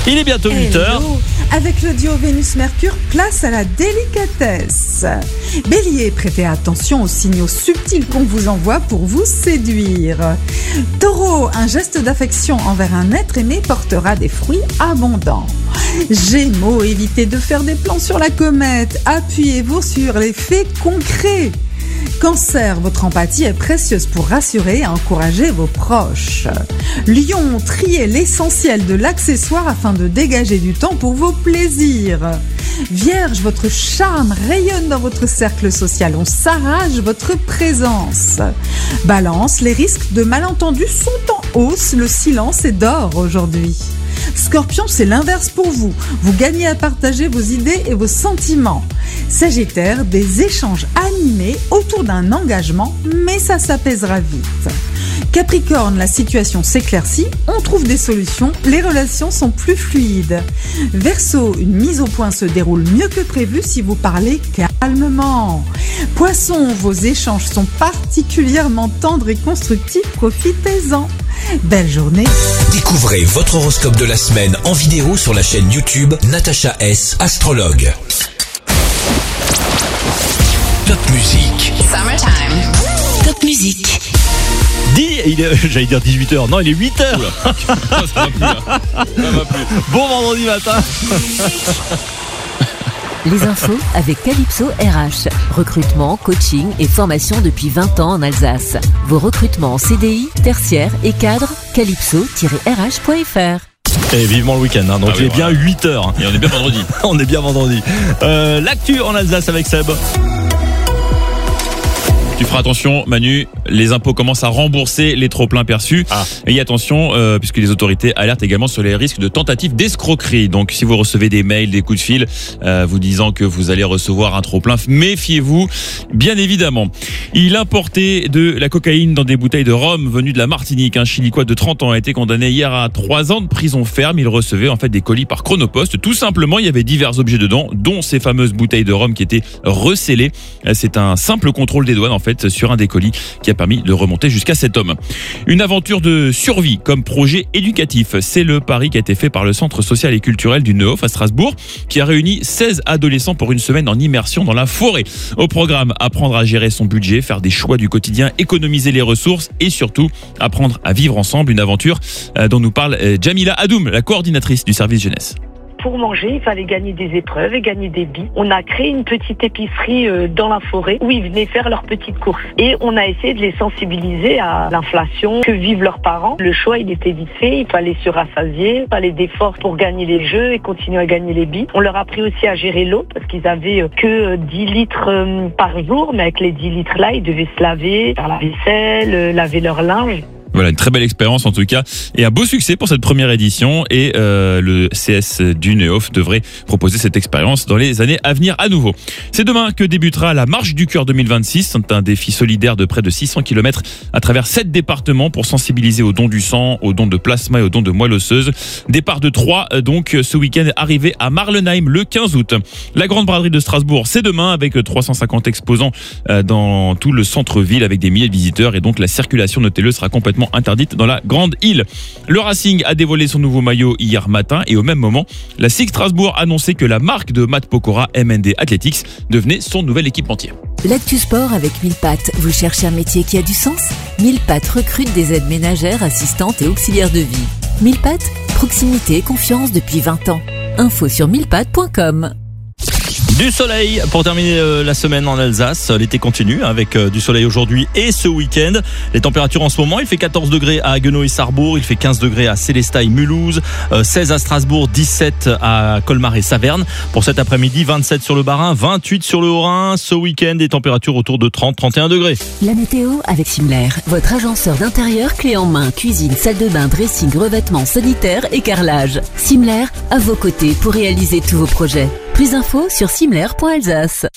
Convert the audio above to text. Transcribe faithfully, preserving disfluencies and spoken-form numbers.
Il est bientôt huit heures. Hello. Avec le duo Vénus-Mercure, place à la délicatesse. Bélier, prêtez attention aux signaux subtils qu'on vous envoie pour vous séduire. Taureau, un geste d'affection envers un être aimé portera des fruits abondants. Gémeaux, évitez de faire des plans sur la comète. Appuyez-vous sur les faits concrets. Cancer, votre empathie est précieuse pour rassurer et encourager vos proches. Lion, triez l'essentiel de l'accessoire afin de dégager du temps pour vos plaisirs. Vierge, votre charme rayonne dans votre cercle social, on s'arrache votre présence. Balance, les risques de malentendus sont en hausse, le silence est d'or aujourd'hui. Scorpion, c'est l'inverse pour vous. Vous gagnez à partager vos idées et vos sentiments. Sagittaire, des échanges animés autour d'un engagement, mais ça s'apaisera vite. Capricorne, la situation s'éclaircit, on trouve des solutions, les relations sont plus fluides. Verseau, une mise au point se déroule mieux que prévu si vous parlez calmement. Poisson, vos échanges sont particulièrement tendres et constructifs, profitez-en. Belle journée. Découvrez votre horoscope de la semaine en vidéo sur la chaîne YouTube Natacha S, astrologue. Top musique. Summertime. Top musique. Dis, il est, j'allais dire dix-huit heures, non il est huit heures. Ça va plus là. Ça va plus. Bon vendredi matin. Les infos avec Calypso R H. Recrutement, coaching et formation depuis vingt ans en Alsace. Vos recrutements en C D I, tertiaire et cadre, calypso tiret r h point f r. Et vivement le week-end, hein. Donc ah oui, il est bien voilà. huit heures. Et on est bien vendredi. On est bien vendredi. Euh, l'actu en Alsace avec Seb. Tu feras attention, Manu, les impôts commencent à rembourser les trop-pleins perçus. Ah. Et attention, euh, puisque les autorités alertent également sur les risques de tentatives d'escroquerie. Donc, si vous recevez des mails, des coups de fil, euh, vous disant que vous allez recevoir un trop-plein, méfiez-vous, bien évidemment. Il importait de la cocaïne dans des bouteilles de rhum venues de la Martinique. Un Chilicois de trente ans a été condamné hier à trois ans de prison ferme. Il recevait en fait des colis par Chronopost. Tout simplement, il y avait divers objets dedans, dont ces fameuses bouteilles de rhum qui étaient recellées. C'est un simple contrôle des douanes, en fait, sur un des colis qui a permis de remonter jusqu'à cet homme. Une aventure de survie comme projet éducatif. C'est le pari qui a été fait par le Centre social et culturel du Neuhof à Strasbourg, qui a réuni seize adolescents pour une semaine en immersion dans la forêt. Au programme, apprendre à gérer son budget, faire des choix du quotidien, économiser les ressources et surtout apprendre à vivre ensemble. Une aventure dont nous parle Jamila Adoum, la coordinatrice du service jeunesse. Pour manger, il fallait gagner des épreuves et gagner des billes. On a créé une petite épicerie euh, dans la forêt où ils venaient faire leurs petites courses. Et on a essayé de les sensibiliser à l'inflation que vivent leurs parents. Le choix, il était vite fait. Il fallait se rassasier, il fallait d'efforts pour gagner les jeux et continuer à gagner les billes. On leur a appris aussi à gérer l'eau parce qu'ils avaient euh, que dix litres euh, par jour. Mais avec les dix litres là, ils devaient se laver, faire la vaisselle, euh, laver leur linge. Voilà, une très belle expérience en tout cas et un beau succès pour cette première édition et euh, le C S du Neuhof devrait proposer cette expérience dans les années à venir à nouveau. C'est demain que débutera la Marche du Cœur deux mille vingt-six. C'est un défi solidaire de près de six cents kilomètres à travers sept départements pour sensibiliser au don du sang, au don de plasma et au don de moelle osseuse. Départ de Troyes donc ce week-end, arrivé à Marlenheim le quinze août. La Grande Braderie de Strasbourg, c'est demain avec trois cent cinquante exposants dans tout le centre-ville avec des milliers de visiteurs et donc la circulation, notez-le, sera complètement interdite dans la Grande Île. Le Racing a dévoilé son nouveau maillot hier matin et au même moment, la S I C Strasbourg a annoncé que la marque de Matt Pokora M N D Athletics devenait son nouvel équipementier. L'actu sport avec mille pattes. Vous cherchez un métier qui a du sens ? mille pattes recrute des aides ménagères, assistantes et auxiliaires de vie. mille pattes, proximité et confiance depuis vingt ans. Info sur mille pattes point com. Du soleil pour terminer euh, la semaine en Alsace. L'été continue avec euh, du soleil aujourd'hui et ce week-end. Les températures en ce moment, il fait quatorze degrés à Haguenau et Sarrebourg, il fait quinze degrés à Célestat Mulhouse, euh, seize à Strasbourg, dix-sept à Colmar et Saverne. Pour cet après-midi, vingt-sept sur le Bas-Rhin, vingt-huit sur le Haut-Rhin. Ce week-end, des températures autour de trente à trente et un degrés. La météo avec Simler, votre agenceur d'intérieur clé en main, cuisine, salle de bain, dressing, revêtements sanitaires et carrelage. Simler, à vos côtés pour réaliser tous vos projets. Plus d'infos sur simler point alsace.